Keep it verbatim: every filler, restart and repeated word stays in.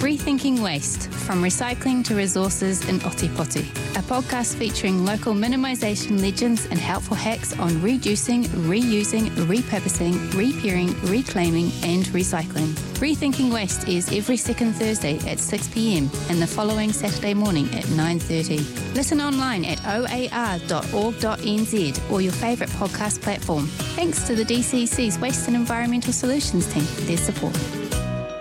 Rethinking Waste, From Recycling to Resources in Otepoti, a podcast featuring local minimisation legends and helpful hacks on reducing, reusing, repurposing, repairing, reclaiming and recycling. Rethinking Waste is every second Thursday at six p.m. and the following Saturday morning at nine thirty. Listen online at o a r dot org dot n z or your favourite podcast platform. Thanks to the D C C's Waste and Environmental Solutions team for their support.